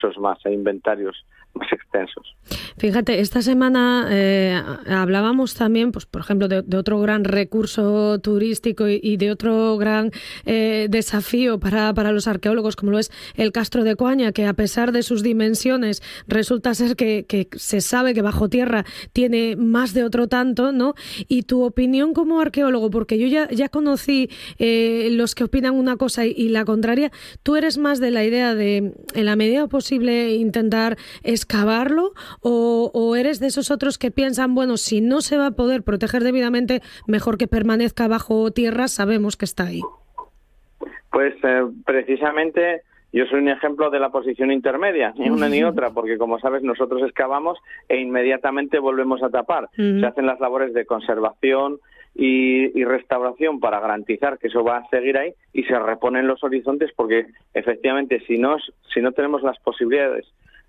más, hay inventarios más extensos. Fíjate, esta semana hablábamos también, pues por ejemplo, de otro gran recurso turístico y de otro gran desafío para los arqueólogos, como lo es el Castro de Coaña, que a pesar de sus dimensiones resulta ser que se sabe que bajo tierra tiene más de otro tanto, ¿no? Y tu opinión como arqueólogo, porque yo ya conocí los que opinan una cosa y la contraria, ¿tú eres más de la idea de, en la medida posible, intentar excavarlo o eres de esos otros que piensan, bueno, si no se va a poder proteger debidamente, mejor que permanezca bajo tierra, sabemos que está ahí? Pues precisamente yo soy un ejemplo de la posición intermedia, ni una ni otra, porque como sabes nosotros excavamos e inmediatamente volvemos a tapar. Se hacen las labores de conservación y restauración para garantizar que eso va a seguir ahí y se reponen los horizontes, porque efectivamente si no tenemos las posibilidades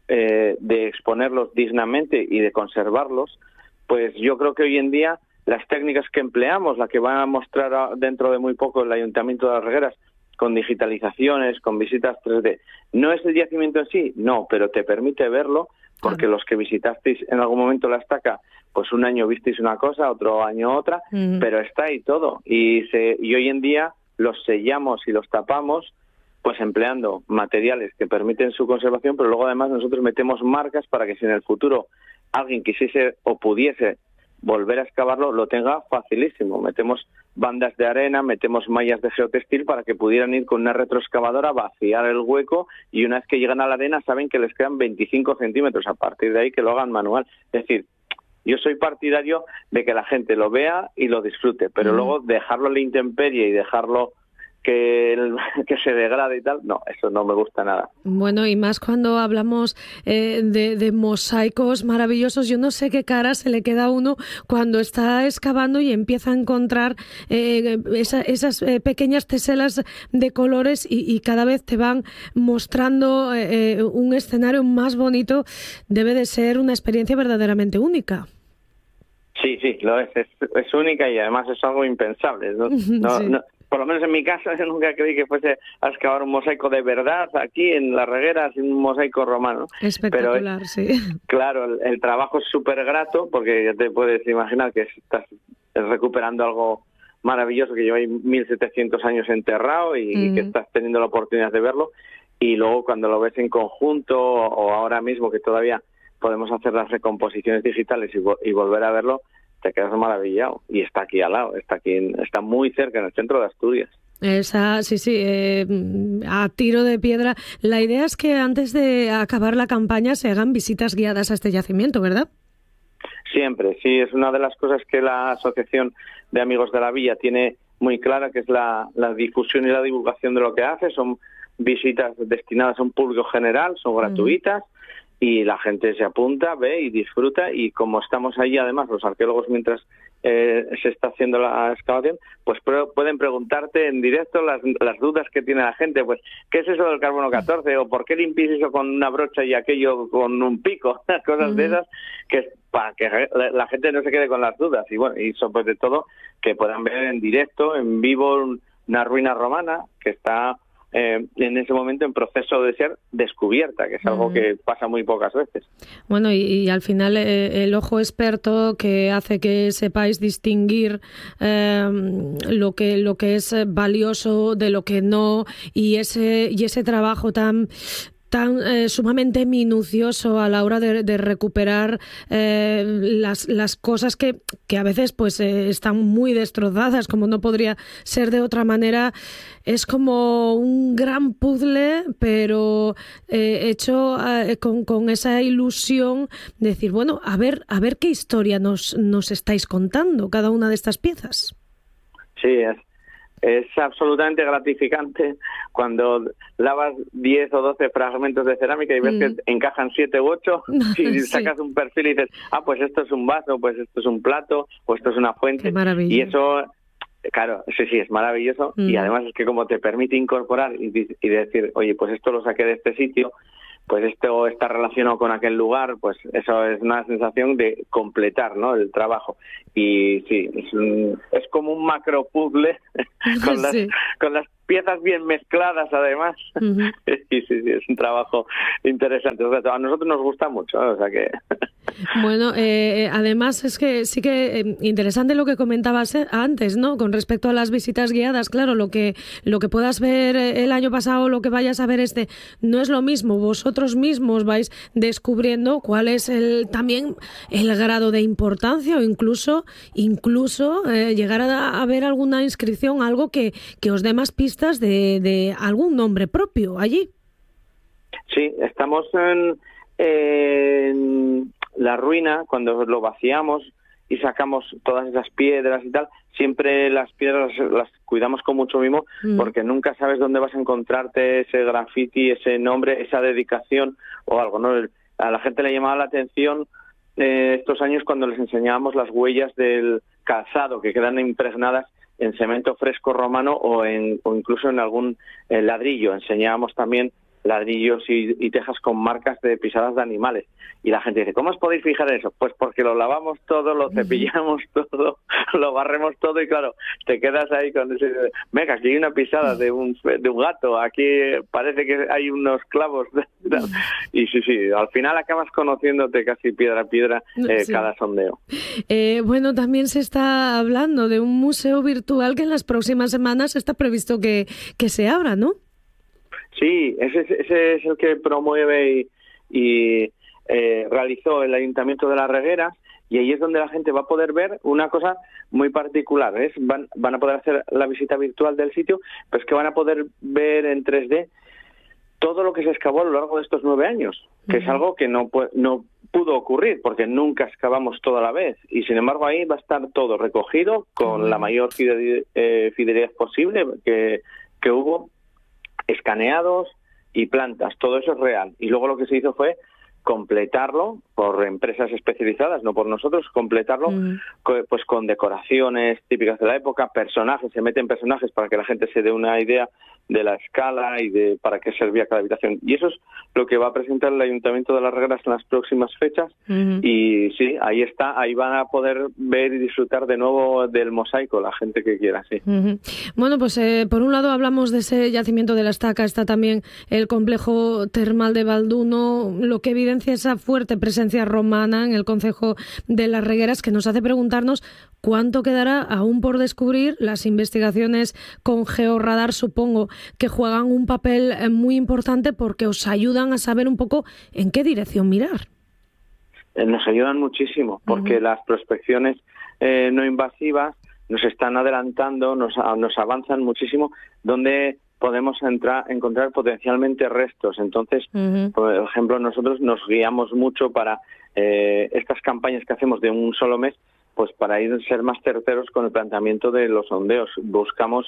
de exponerlos dignamente y de conservarlos, pues yo creo que hoy en día las técnicas que empleamos, la que va a mostrar dentro de muy poco el Ayuntamiento de Las Regueras, con digitalizaciones, con visitas 3D, ¿no es el yacimiento en sí? No, pero te permite verlo, porque los que visitasteis en algún momento la estaca, pues un año visteis una cosa, otro año otra, pero está ahí todo. Y hoy en día los sellamos y los tapamos, pues empleando materiales que permiten su conservación, pero luego además nosotros metemos marcas para que si en el futuro alguien quisiese o pudiese volver a excavarlo, lo tenga facilísimo. Metemos bandas de arena, metemos mallas de geotextil para que pudieran ir con una retroexcavadora, vaciar el hueco y una vez que llegan a la arena saben que les quedan 25 centímetros. A partir de ahí que lo hagan manual. Es decir, yo soy partidario de que la gente lo vea y lo disfrute, pero luego dejarlo a la intemperie y dejarlo que se degrade y tal, no, eso no me gusta nada. Bueno, y más cuando hablamos de mosaicos maravillosos, yo no sé qué cara se le queda a uno cuando está excavando y empieza a encontrar esas pequeñas teselas de colores y cada vez te van mostrando un escenario más bonito. Debe de ser una experiencia verdaderamente única. Sí, lo es única y además es algo impensable, ¿no? Sí. Por lo menos en mi caso, yo nunca creí que fuese a excavar un mosaico de verdad aquí en Las Regueras, un mosaico romano. Espectacular, pero, sí. Claro, el trabajo es súper grato, porque ya te puedes imaginar que estás recuperando algo maravilloso que lleva ahí 1700 años enterrado y que estás teniendo la oportunidad de verlo. Y luego cuando lo ves en conjunto o ahora mismo que todavía podemos hacer las recomposiciones digitales y volver a verlo, te quedas maravillado. Y está aquí al lado, está muy cerca, en el centro de Asturias. A tiro de piedra. La idea es que antes de acabar la campaña se hagan visitas guiadas a este yacimiento, ¿verdad? Siempre, sí, es una de las cosas que la Asociación de Amigos de la Villa tiene muy clara, que es la difusión y la divulgación de lo que hace. Son visitas destinadas a un público general, son gratuitas. Y la gente se apunta, ve y disfruta, y como estamos ahí además los arqueólogos mientras se está haciendo la excavación, pues pueden preguntarte en directo las dudas que tiene la gente, pues ¿qué es eso del carbono 14? ¿O por qué limpias eso con una brocha y aquello con un pico? Cosas de esas, que para que la gente no se quede con las dudas. Y bueno, y sobre todo que puedan ver en directo, en vivo, una ruina romana que está en ese momento en proceso de ser descubierta, que es algo que pasa muy pocas veces. Bueno, y al final el ojo experto que hace que sepáis distinguir lo que es valioso de lo que no, y ese trabajo tan sumamente minucioso a la hora de recuperar las cosas que a veces pues están muy destrozadas, como no podría ser de otra manera. Es como un gran puzzle, pero hecho con esa ilusión de decir, bueno, a ver qué historia nos estáis contando cada una de estas piezas. Sí, es absolutamente gratificante cuando lavas 10 o 12 fragmentos de cerámica y ves que encajan 7 u 8 y sacas un perfil y dices, pues esto es un vaso, pues esto es un plato, o esto es una fuente. Qué maravilla. Y eso, claro, sí, es maravilloso. Y además es que como te permite incorporar y decir, oye, pues esto lo saqué de este sitio, pues esto está relacionado con aquel lugar, pues eso es una sensación de completar, ¿no?, el trabajo. Y sí, es como un macro puzzle con las piezas bien mezcladas, además. Uh-huh. Y sí, es un trabajo interesante. O sea, a nosotros nos gusta mucho, ¿no? O sea que... Bueno, además es que sí que interesante lo que comentabas antes, ¿no? Con respecto a las visitas guiadas, claro, lo que puedas ver el año pasado, lo que vayas a ver no es lo mismo. Vosotros mismos vais descubriendo cuál es también el grado de importancia, o incluso llegar a ver alguna inscripción, algo que os dé más pistas de algún nombre propio allí. Sí, estamos en la ruina. Cuando lo vaciamos y sacamos todas esas piedras y tal, siempre las piedras las cuidamos con mucho mimo, porque nunca sabes dónde vas a encontrarte ese graffiti, ese nombre, esa dedicación o algo, ¿no? A la gente le llamaba la atención estos años cuando les enseñábamos las huellas del calzado que quedan impregnadas en cemento fresco romano o incluso en algún ladrillo. Enseñábamos también ladrillos y tejas con marcas de pisadas de animales. Y la gente dice, ¿cómo os podéis fijar en eso? Pues porque lo lavamos todo, lo cepillamos todo, lo barremos todo, y claro, te quedas ahí con ese... Venga, aquí hay una pisada de un gato, aquí parece que hay unos clavos. Y sí, al final acabas conociéndote casi piedra a piedra cada sondeo. Bueno, también se está hablando de un museo virtual que en las próximas semanas está previsto que se abra, ¿no? Sí, ese es el que promueve y realizó el Ayuntamiento de Las Regueras, y ahí es donde la gente va a poder ver una cosa muy particular. Van a poder hacer la visita virtual del sitio, pero es que van a poder ver en 3D todo lo que se excavó a lo largo de estos 9 años, que es algo que no pudo ocurrir, porque nunca excavamos todo a la vez, y sin embargo ahí va a estar todo recogido con la mayor fidelidad posible que hubo, escaneados y plantas, todo eso es real. Y luego lo que se hizo fue completarlo por empresas especializadas, no por nosotros, completarlo pues con decoraciones típicas de la época, personajes, se meten personajes para que la gente se dé una idea de la escala y de para qué servía cada habitación. Y eso es lo que va a presentar el Ayuntamiento de Las Regueras en las próximas fechas. Y sí, ahí está, ahí van a poder ver y disfrutar de nuevo del mosaico, la gente que quiera, sí. Bueno, pues por un lado hablamos de ese yacimiento de la Estaca, está también el complejo termal de Balduno, lo que evidencia esa fuerte presencia romana en el concejo de Las Regueras, que nos hace preguntarnos cuánto quedará aún por descubrir. Las investigaciones con georradar supongo que juegan un papel muy importante porque os ayudan a saber un poco en qué dirección mirar. Nos ayudan muchísimo porque las prospecciones no invasivas nos están adelantando, nos avanzan muchísimo donde podemos encontrar potencialmente restos. Entonces, por ejemplo, nosotros nos guiamos mucho para estas campañas que hacemos de un solo mes, pues para ser más certeros con el planteamiento de los sondeos. Buscamos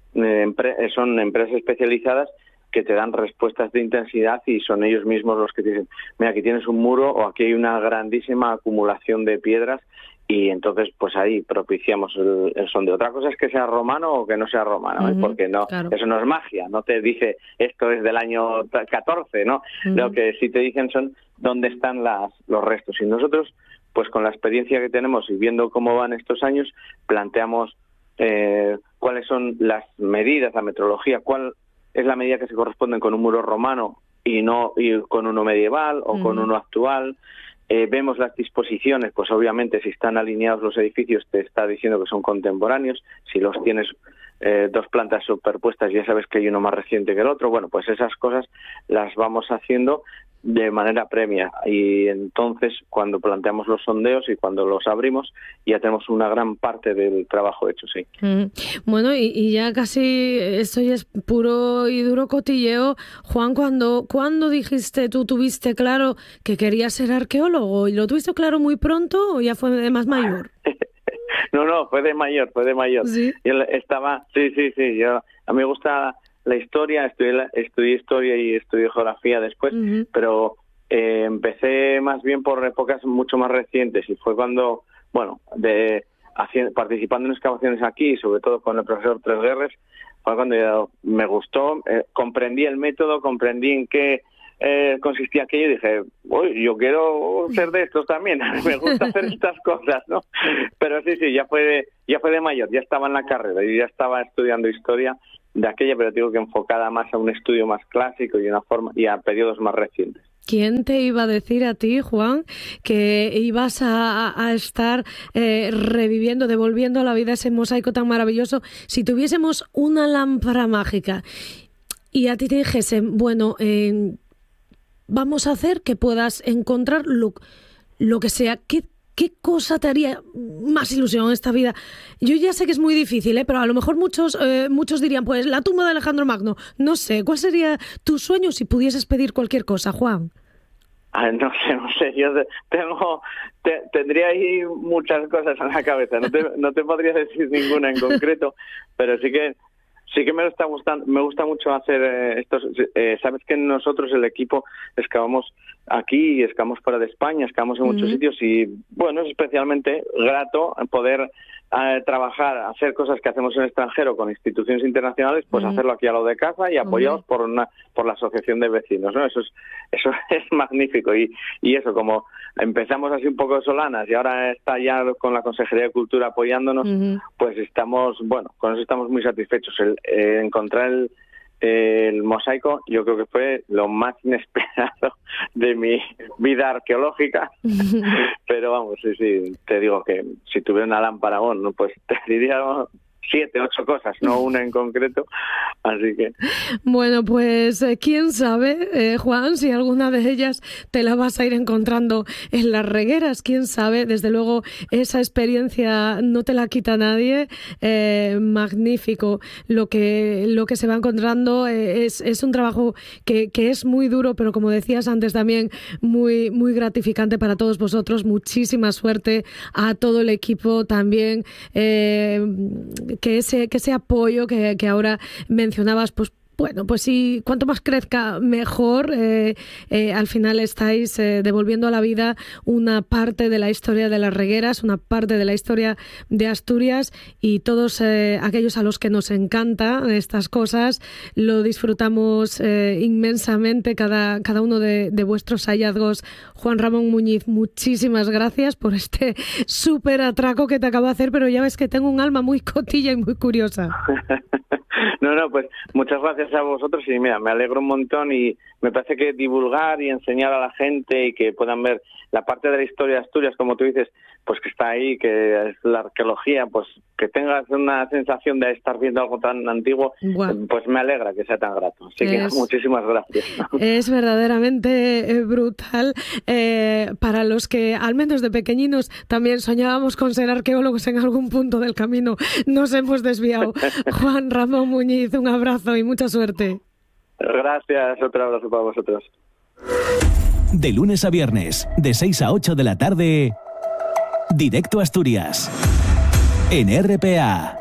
son empresas especializadas que te dan respuestas de intensidad, y son ellos mismos los que te dicen, mira, aquí tienes un muro o aquí hay una grandísima acumulación de piedras, y entonces pues ahí propiciamos el sondeo. Otra cosa es que sea romano o que no sea romano, porque no, claro, eso no es magia, no te dice esto es del año 14, ¿no? Lo que sí te dicen son dónde están los restos, y nosotros pues con la experiencia que tenemos y viendo cómo van estos años, planteamos cuáles son las medidas, la metrología, cuál es la medida que se corresponde con un muro romano y con uno medieval o con uno actual. Vemos las disposiciones, pues obviamente si están alineados los edificios te está diciendo que son contemporáneos, si los tienes dos plantas superpuestas ya sabes que hay uno más reciente que el otro. Bueno, pues esas cosas las vamos haciendo de manera previa, y entonces cuando planteamos los sondeos y cuando los abrimos ya tenemos una gran parte del trabajo hecho, sí. Bueno, y ya casi esto ya es puro y duro cotilleo. Juan, ¿cuándo dijiste, tú tuviste claro que querías ser arqueólogo? ¿Y lo tuviste claro muy pronto o ya fue de más mayor? No, fue de mayor. ¿Sí? Yo estaba, sí, a mí me gusta la historia, estudié historia y estudié geografía después, pero empecé más bien por épocas mucho más recientes, y fue cuando, participando en excavaciones aquí, sobre todo con el profesor Tresguerres, fue cuando me gustó, comprendí el método, comprendí en qué consistía aquello y dije, uy, yo quiero ser de estos también, me gusta hacer estas cosas, ¿no? Pero sí, ya fue de mayor, ya estaba en la carrera y ya estaba estudiando historia de aquella, pero digo que enfocada más a un estudio más clásico y a periodos más recientes. ¿Quién te iba a decir a ti, Juan, que ibas a estar reviviendo, devolviendo a la vida ese mosaico tan maravilloso? Si tuviésemos una lámpara mágica y a ti te dijesen, bueno, vamos a hacer que puedas encontrar lo que sea, ¿qué cosa te haría más ilusión en esta vida? Yo ya sé que es muy difícil, pero a lo mejor muchos dirían, pues la tumba de Alejandro Magno. No sé, ¿cuál sería tu sueño si pudieses pedir cualquier cosa, Juan? No sé, yo tendría ahí muchas cosas en la cabeza, no te podría decir ninguna en concreto, pero sí que me gusta mucho hacer estos. Sabes que nosotros, el equipo, excavamos aquí y excavamos fuera de España, excavamos en muchos sitios y, bueno, es especialmente grato poder trabajar, hacer cosas que hacemos en el extranjero con instituciones internacionales, pues hacerlo aquí a lo de casa y apoyados por la asociación de vecinos, ¿no? Eso es magnífico y eso, como empezamos así un poco solanas y ahora está ya con la Consejería de Cultura apoyándonos, pues con eso estamos muy satisfechos. Encontrar el mosaico yo creo que fue lo más inesperado de mi vida arqueológica, pero vamos, sí, te digo que si tuviera una lámpara, bueno, pues te diría 7, 8 cosas, no una en concreto, así que... Bueno, pues quién sabe, Juan, si alguna de ellas te la vas a ir encontrando en las regueras, quién sabe, desde luego esa experiencia no te la quita nadie, magnífico lo que se va encontrando, es un trabajo que es muy duro, pero como decías antes también, muy, muy gratificante para todos vosotros, muchísima suerte a todo el equipo también, que ese apoyo que ahora mencionabas, pues bueno, pues sí, cuanto más crezca, mejor. Al final estáis devolviendo a la vida una parte de la historia de las regueras, una parte de la historia de Asturias y todos aquellos a los que nos encantan estas cosas, lo disfrutamos inmensamente cada uno de vuestros hallazgos. Juan Ramón Muñiz, muchísimas gracias por este súper atraco que te acabo de hacer, pero ya ves que tengo un alma muy cotilla y muy curiosa. No, pues muchas gracias a vosotros y mira, me alegro un montón y me parece que divulgar y enseñar a la gente y que puedan ver la parte de la historia de Asturias, como tú dices, pues que está ahí, que es la arqueología, pues que tengas una sensación de estar viendo algo tan antiguo, pues me alegra que sea tan grato. Así que muchísimas gracias. Es verdaderamente brutal para los que, al menos de pequeñinos, también soñábamos con ser arqueólogos en algún punto del camino. Nos hemos desviado. Juan Ramón Muñiz, un abrazo y mucha suerte. Gracias, otro abrazo para vosotros. De lunes a viernes, de 6 a 8 de la tarde, Directo Asturias, en RPA.